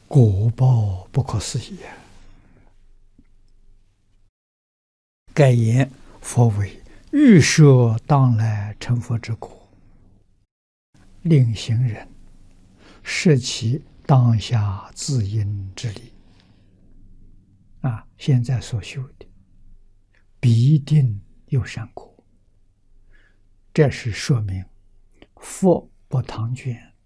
果报不可思议啊！盖言佛为欲设当来成佛之果，令行人摄其当下自因之力。现在所修的必定有善果，这是说明佛不唐捐，